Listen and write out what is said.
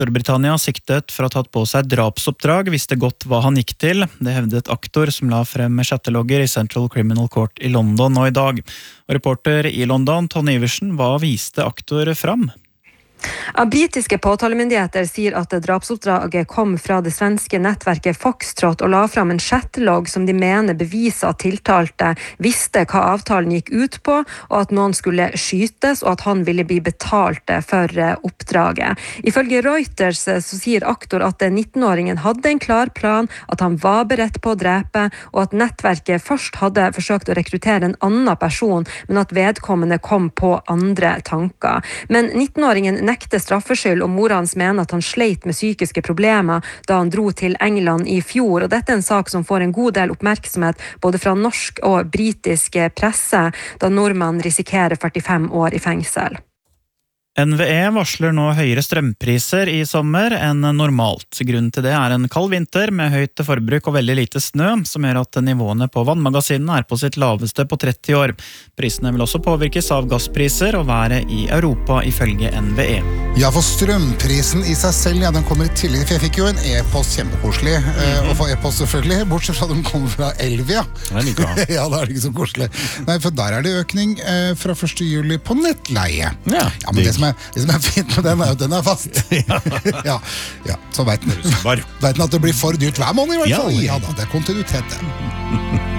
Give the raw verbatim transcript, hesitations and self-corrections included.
Storbritannia siktet for å ha tatt på seg drapsoppdrag, visste godt hva han gikk til. Det hevdet aktor som la frem chattelogger i Central Criminal Court i London nå i dag. Og reporter i London, Tony Iversen, hva viste aktor fram? Ja, britiske påtalemyndigheter sier at drapsoppdraget kom fra det svenske nettverket Foxtrot og la fram en chattelogg som de mener beviser at tiltalte visste hva avtalen gikk ut på, og at noen skulle skytes, og at han ville bli betalt for oppdraget. Ifølge Reuters så sier aktor at nittenåringen hadde en klar plan, at han var beredt på å drepe, og at nettverket først hadde forsøkt å rekruttere en annen person, men at vedkommende kom på andre tanker. Men nittenåringen nekter straffskyld, og mora hans mener at han sleit med psykiske problemer da han dro til England i fjor. Og dette er en sak som får en god del oppmerksomhet både fra norsk og britisk presse, da nordmann risikerer førtifem år i fengsel. N V E varsler nå høyere strømpriser i sommer enn normalt. Grunnen til det er en kald vinter med høyt forbruk og veldig lite snø, som gjør at nivåene på vannmagasinene er på sitt laveste på tretti år. Prisene vil også påvirkes av gasspriser og været i Europa ifølge N V E. Ja, for strømprisen i seg selv, ja, den kommer i tillegg, for jeg fikk jo en e-post kjempekoselig, mm-hmm. å få e-post selvfølgelig, bortsett fra at den kommer fra Elvia. Det er like bra. Ja, det er ikke så koselig. Nei, for der er det økning eh, fra første juli på nettleie. Ja, ja men det som, er, det som er fint med den er jo at den er fast. ja, ja, så vet den. Vet den at det blir for dyrt hver måned i hvert fall. Ja, ja da, det er kontinuitet det.